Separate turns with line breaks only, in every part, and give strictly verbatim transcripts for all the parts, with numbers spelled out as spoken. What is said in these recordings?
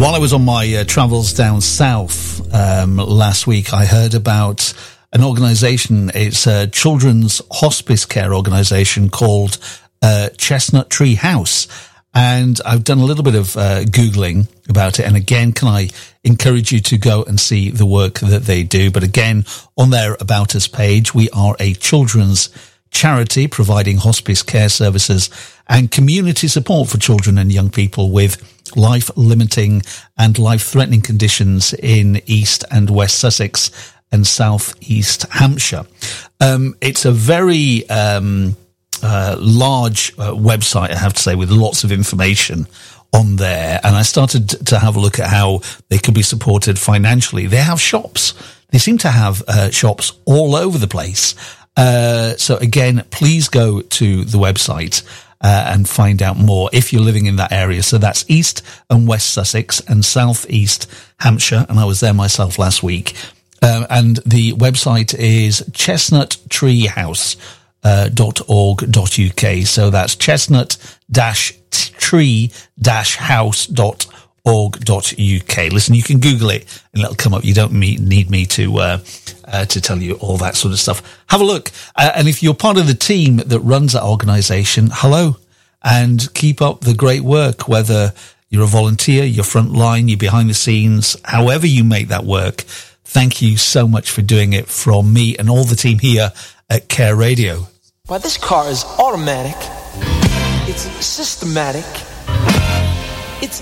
While I was on my uh, travels down south um, last week, I heard about an organisation. It's a children's hospice care organisation called uh, Chestnut Tree House. And I've done a little bit of uh, Googling about it. And again, can I encourage you to go and see the work that they do? But again, on their About Us page, we are a children's charity providing hospice care services and community support for children and young people with life-limiting and life-threatening conditions in East and West Sussex and South East Hampshire. Um, it's a very um, uh, large uh, website, I have to say, with lots of information on there. And I started to have a look at how they could be supported financially. They have shops. They seem to have uh, shops all over the place. Uh, so again, please go to the website uh, and find out more if you're living in that area. So that's East and West Sussex and South East Hampshire. And I was there myself last week. Uh, and the website is chestnut tree house dot org dot U K. So that's chestnut tree house dot org dot U K. Listen, you can Google it and it'll come up. You don't need me to uh, uh, to tell you all that sort of stuff. Have a look. Uh, and if you're part of the team that runs that organisation, hello, and keep up the great work, whether you're a volunteer, you're frontline, you're behind the scenes, however you make that work. Thank you so much for doing it from me and all the team here at Care Radio.
Well, this car is automatic. It's systematic. It's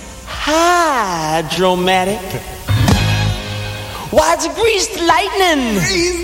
hydromatic. Why, it's greased lightning.